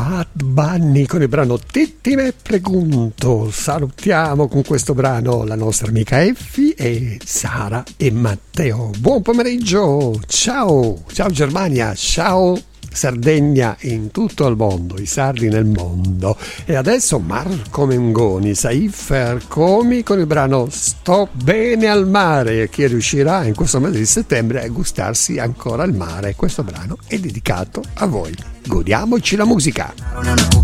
Bad Bunny con il brano Titti me pregunto. Salutiamo con questo brano la nostra amica Effi e Sara e Matteo. Buon pomeriggio, ciao Germania, ciao Sardegna in tutto il mondo, i sardi nel mondo. E adesso Marco Mengoni, Saif Ercomi con il brano Sto bene al mare. Chi riuscirà in questo mese di settembre a gustarsi ancora il mare? Questo brano è dedicato a voi. Godiamoci la musica.